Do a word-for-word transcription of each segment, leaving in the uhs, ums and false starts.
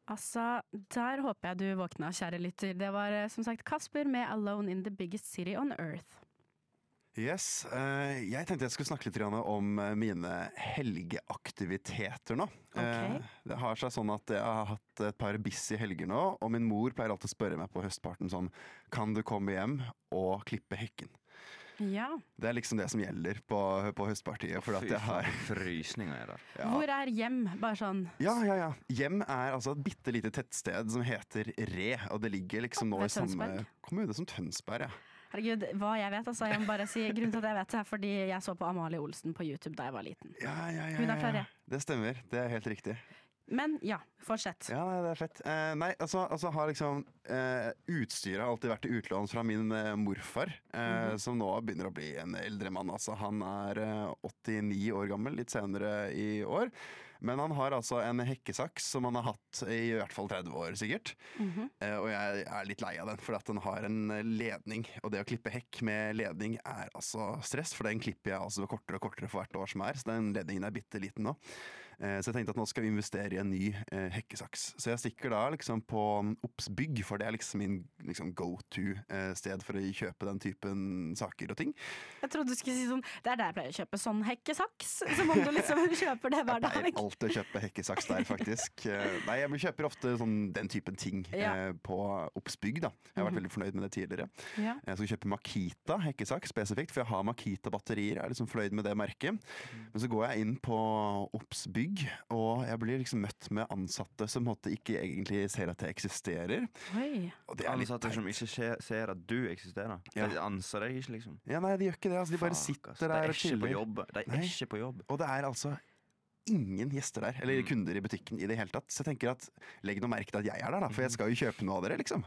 Altså, der håper jeg du våkna, kjære lytter. Det var eh, som sagt Kasper med Alone in the Biggest City on Earth. Yes, eh, jeg tenkte jeg skulle snakke litt grann om eh, mine helgeaktiviteter nå. Ok. Eh, Det har seg sånn at jeg har hatt et par busy helger nå, og min mor pleier alltid å spørre meg på høstparten sånn, kan du komme hjem og klippe hekken? Ja. Det er liksom det som gjelder på, på høstpartiet, for at Fy jeg har... faen, frysninger er der. Ja. Hvor er hjem? Bare sånn. Ja, ja, ja. Hjem er altså et bitte lite tettsted som heter Re, og det ligger liksom nå Ved i samme Tønsberg? kommune som Tønsberg, ja. Herregud, hva jeg vet, altså. Jeg må bare si grunnen til at jeg vet det, er fordi jeg så på Amalie Olsen på YouTube da jeg var liten. Ja, ja, ja, Hun er fra ja. Re. Det stemmer, det er helt riktig. Men ja, fortsett. Ja, nei, det er fett. Eh, nei, altså, altså har liksom eh, utstyret har alltid vært til utlån fra min eh, morfar, eh, som nå begynner å bli en eldre mann. Altså, han er eh, åttini år gammel, litt senere i år. Men han har altså en hekkesaks som han har hatt i hvert fall tretti år sikkert. eh, og jeg er litt lei av den, for at den har en ledning. Og det å klippe hekk med ledning er altså stress, for den klipper jeg altså kortere og kortere for hvert år som er. Så den ledningen er bitte liten nå. Eh, så jeg tenkte at nå skal vi investere i en ny eh, hekkesaks. Så jeg stikker da liksom på Obs Bygg, for det er liksom min liksom go-to-sted for å kjøpe den typen saker og ting. Jeg trodde du skulle si sånn, det er der jeg pleier å kjøpe sånn hekkesaks. Som om du liksom kjøper det hver Jeg pleier dag. alltid å kjøpe hekkesaks der, faktisk. Eh, Nei, jeg kjøper ofte sånn, den typen ting Ja. eh, på Obs Bygg, da. Jeg har vært veldig fornøyd med det tidligere. Ja. Jeg skal kjøpe Makita hekkesaks spesifikt, for jeg har Makita-batterier. Jeg er liksom fornøyd med det merket. Men så går jeg inn på Obs Bygg, og jeg blir liksom møtt med ansatte som på en måte ikke egentlig ser at jeg eksisterer. Oi. Og det er litt Ansatte som teit. ikke ser, ser at du eksisterer. Ja. De anser deg ikke, liksom. Ja, nei, de gjør ikke det. Altså, de bare Fuck, sitter ass. De der er og ikke på chiller. jobb. De er Nei. ikke på jobb. Og det er altså ingen gjester der, eller kunder i butikken i det hele tatt. Så jeg tenker at, legg noe merke til at jeg er der da, for jeg skal jo kjøpe noe av dere, liksom.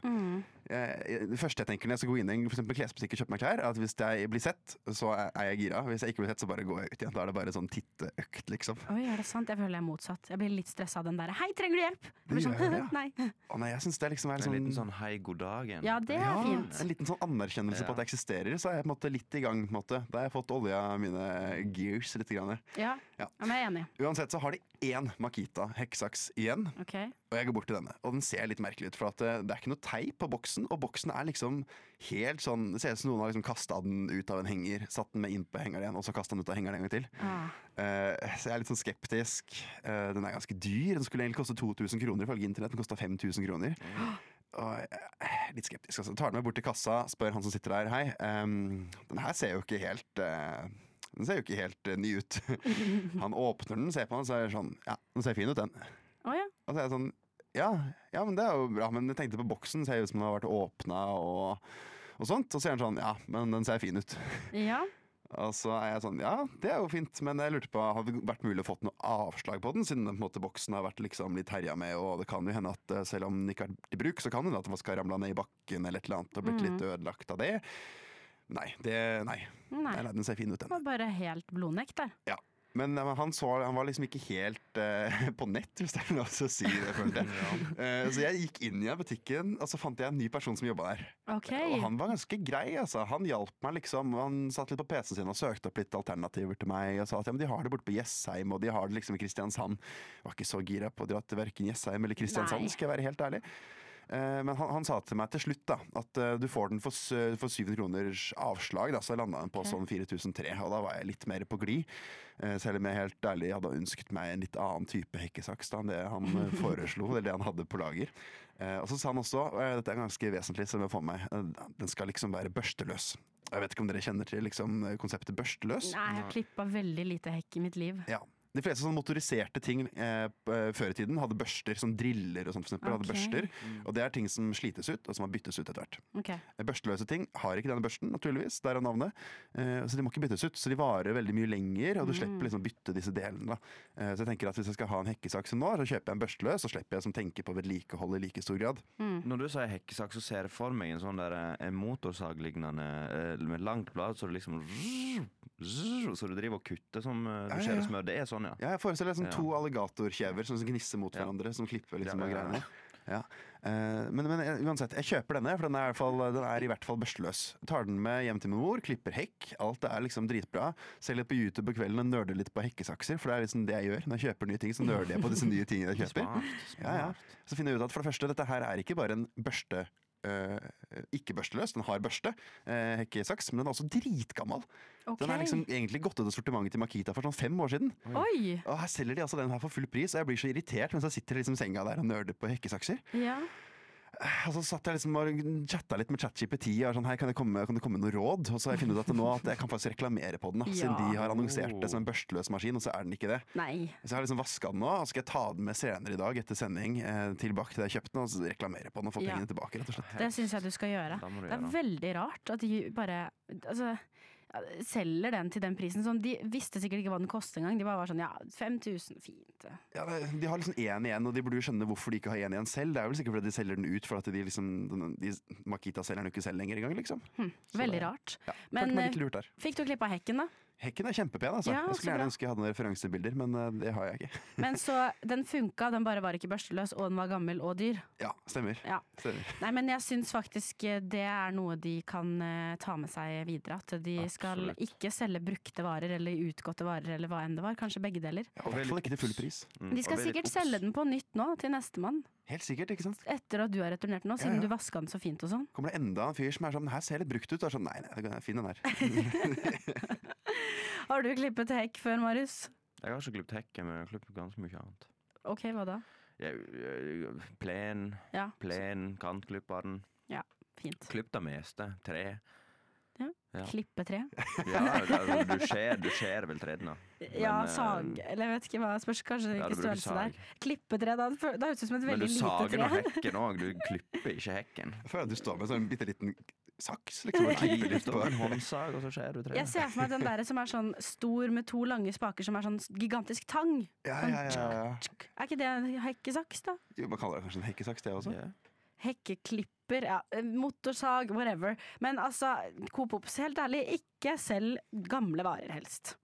Jeg, det første jeg tenker når jeg skal gå inn i en for eksempel klesbutikk og kjøpe meg klær, er at hvis jeg blir sett, så er jeg gira. Hvis jeg ikke blir sett, så bare går jeg ut igjen. Da er det bare sånn titteøkt, liksom. Oi, er det sant? Jeg føler jeg er motsatt. Jeg blir litt stresset av den der, hei, trenger du hjelp? Jeg blir Du sånn, gjør det, ja. nei. Å nei, jeg synes det liksom er En sånn... liten sånn hei, god dagen. Ja, det er Ja, fint. en liten sånn anerkjennelse Ja. på at jeg eksisterer, så er jeg på en måte litt i gang, på en måte. Da har jeg fått olja mine gears litt grann. Ja, Ja. ja, men jeg er enig. Uansett så har de én Makita heksaks igjen, Ok. og jeg går bort til denne, og den ser litt merkelig ut, for at det, det er ikke noe teip på boksen, og boksen er liksom helt sånn, det ser ut som noen har liksom kastet den ut av en henger, satt den med inn på hengeren igjen, og så kastet den ut av hengeren en gang til. Ah. Eh, så jeg er litt sånn skeptisk. Eh, den er ganske dyr, den skulle egentlig koste to tusen kroner, ifølge internett, den kostet fem tusen kroner. Og jeg er litt skeptisk, altså. Tar den med bort til kassa, spør han som sitter der, hei, ehm, den her ser jo ikke helt... eh, den ser jo ikke helt eh, ny ut. Han åpner den, ser på den, så er det sånn, ja, den ser fin ut den. Å ja. Og så er jeg sånn, ja, ja, men det er jo bra, men jeg tenkte på boksen, ser ut som den har vært åpnet og, og sånt, og så er han sånn, ja, men den ser fin ut. Ja. Og så er jeg sånn, ja, det er jo fint, men jeg lurte på, hadde det vært mulig å fått noe avslag på den, siden den på en måte boksen har vært liksom litt herja med, og det kan jo hende at eh, selv om den ikke er i bruk, så kan det hende at den skal ramle ned i bakken eller et eller annet, og blitt litt ødelagt av det. Nei, det, nei. Nei. Nei, den ser fin ut, Det den. var bare helt blodnekt der. Ja. Men eh, han, så, han var liksom ikke helt eh, på nett, hvis det er lov til å si det, følte jeg. Eh, så jeg gikk inn i butikken, og så fant jeg en ny person som jobbet der. Ok. Og han var ganske grei, altså. Han hjalp meg liksom. Han satt litt på P C-en sin og søkte opp litt alternativer til meg, og sa at ja, men de har det borte på Jessheim, og de har det liksom i Kristiansand. Jeg var ikke så gira på å dra til hverken Jessheim eller Kristiansand, Nei. skal jeg være helt ærlig. Eh, Men han, han sa til meg til slutt da at eh, du får den for, s- for syv hundre kroners avslag, da, så jeg landet den på sånn fire tusen tre, og da var jeg litt mer på glid. Eh, Selv om jeg helt ærlig hadde ønsket meg en litt annen type hekkesaks da, enn det han eh, foreslo, eller det han hadde på lager. Eh, Og så sa han også, og dette er ganske vesentlig som jeg får med meg, eh, den skal liksom være børsteløs. Jeg vet ikke om dere kjenner til liksom, konseptet børsteløs? Nei, jeg har klippet veldig lite hekk i mitt liv. Ja. De fleste sånne motoriserte ting eh, p- før i tiden hadde børster, sånn driller og sånt for eksempel, hadde Ok. børster. Og det er ting som slites ut, og som må byttes ut etter hvert. Ok. Børsteløse ting har ikke denne børsten, naturligvis, der er navnet. Eh, så de må ikke byttes ut, så de varer veldig mye lenger, og du slipper liksom bytte disse delene. Da. Eh, så jeg tenker at hvis jeg skal ha en hekkesaks som nå, så kjøper jeg en børsteløs, så slipper jeg som tenker på vedlikehold i like stor grad. Når du sier hekkesaks, så ser jeg for meg en sånn der eh, en motorsag-lignende eh, med langt blad, så du liksom så du driver og kutter som eh, du Ja, ja, skjærer ja. smør. Det er sånn, ja. Ja, jeg forestiller liksom Ja. to alligatorkjever som gnisser mot Ja. hverandre, som klipper liksom Ja, av ja, ja. greiene. Ja. Eh, men, men jeg- uansett, jeg kjøper denne, for den er, i hvert fall, den er i hvert fall børsteløs. Tar den med hjem til min mor, klipper hekk. Alt er liksom dritbra. Ser litt på YouTube på kvelden og nerder litt på hekkesakser, for det er liksom det jeg gjør. Når jeg kjøper nye ting, så nerder jeg på disse nye tingene jeg kjøper. Smart, smart. Ja, ja. Så finner jeg ut at for det første, dette her er ikke bare en børste eh, ikke børsteløs, den har børste, eh, hekkesaks, men den er også dritgammal. Ok. Den er liksom egentlig gått ut av sortimentet til Makita for sånn fem år siden. Oi! Og her selger de altså den her for full pris, og jeg blir så irritert mens jeg sitter liksom i senga der og nerder på hekkesakser. Ja. Og så satt jeg liksom og chatta litt med ChatGPT og sånn, her kan det komme, kan det komme noe råd? Og så har jeg funnet ut at nå at jeg kan faktisk reklamere på den, da, siden Ja. de har annonsert det som en børsteløs maskin, og så er den ikke det. Nei. Så jeg har liksom vasket den nå, og skal jeg ta den med senere i dag etter sending eh, tilbake til jeg kjøpte den, og så reklamere på den og få Ja. pengene tilbake, rett og slett. Det syns jeg du skal gjøre. Da må du Det er gjøre. veldig rart at de bare altså, ja, selger den til den prisen. Sånn, de visste sikkert ikke hva den kostet engang. De bare var sånn ja, fem tusen, fint. Ja, det, de har liksom én igjen, og de burde jo skjønne hvorfor de ikke har én igjen selv. Det er vel sikkert fordi de selger den ut for at de liksom den- de, Makita selger den jo ikke selv lenger engang, liksom. Hm, Så veldig det- rart. Ja, Men følte meg eh, litt lurt der. fikk du klippa hekken, da? Hekken er kjempepen, altså. Ja, jeg så skulle bra. gjerne ønske jeg hadde noen referansebilder, men eh, det har jeg ikke. Men så den funka, den bare var ikke børsteløs, og den var gammel og dyr. Ja, stemmer. Ja. stemmer. Nei, men jeg syns faktisk eh, det er noe de kan eh, ta med seg videre. At de skal Absolutt. ikke selge brukte varer eller utgåtte varer eller hva enn det var. Kanskje begge deler. Ja, og I hvert fall ikke til full pris. Mm, De skal og veldig sikkert obs. selge den på nytt nå, til nestemann. Helt sikkert, ikke sant? Etter at du har returnert den nå, Ja, siden ja. du vaska den så fint og sånn. Kommer det enda en fyr som er sånn, her ser litt brukt ut, og er sånn, nei, nei, det er fin den her. Har du klippet hekk før, Marius? Jeg har ikke klippet hekken, men jeg har klippet ganske mye annet. Ok, hva da? Jeg, jeg, plen, Ja, plen, kantklipperen. fint. Klipp det meste. Tre. Ja. Klippetre. Ja, det, er- du ser, du ser vel tredene. Ja, Men, eh, sag, eller jeg vet ikke hva, spørs kanskje Ja, ikke du bruker størrelse der. sag. Klippetre, da, da høres det ut som et Men veldig du lite sager tre. nå hekken òg, du klipper ikke hekken. Jeg føler at du står med en sånn bitte liten saks, liksom, og klipper Du litt står på. med en håndsag, og så skjærer du treet. Jeg ser for meg den der som er sånn stor med to lange spaker som er sånn gigantisk tang. Ja, ja, ja, ja. Er ikke det en hekkesaks, da? Jo, man kaller det kanskje en hekkesaks, det også. Ja. Hekkeklipper, ja, motorsag, whatever. Men altså, Coop Ops, helt ærlig, ikke selg gamle varer helst.